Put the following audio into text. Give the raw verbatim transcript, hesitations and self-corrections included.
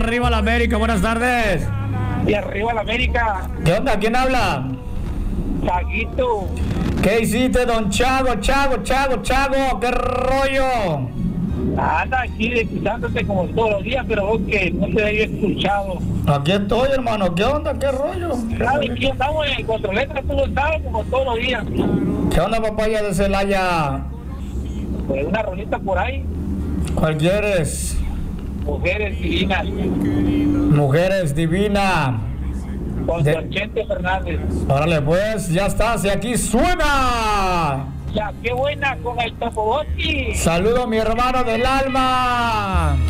arriba la América, buenas tardes. Y arriba la América. ¿Qué onda? ¿Quién habla? Chaguito. ¿Qué hiciste, don Chago, Chago, Chago, Chago? ¿Qué rollo? Anda aquí escuchándote como todos los días, pero vos que no te había escuchado. Aquí estoy, hermano. ¿Qué onda? ¿Qué rollo? Claro, aquí estamos en el Controleta, tú estás como todos los días. ¿Qué onda, papaya de Celaya? Pues una rolita por ahí. ¿Cuál quieres? Mujeres divinas. Mujeres divinas. Con De- Don Chente Fernández. Órale, pues, ya estás. Y aquí suena. Ya, qué buena con el Topobotti. Saludo, mi hermano del alma.